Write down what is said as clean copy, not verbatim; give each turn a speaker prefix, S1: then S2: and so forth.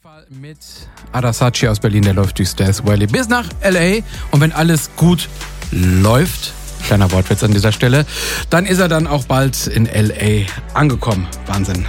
S1: Fall mit Adasachi aus Berlin, der läuft durch Death Valley bis nach L.A. Und wenn alles gut läuft, kleiner Wortwitz an dieser Stelle, dann ist er dann auch bald in L.A. angekommen. Wahnsinn.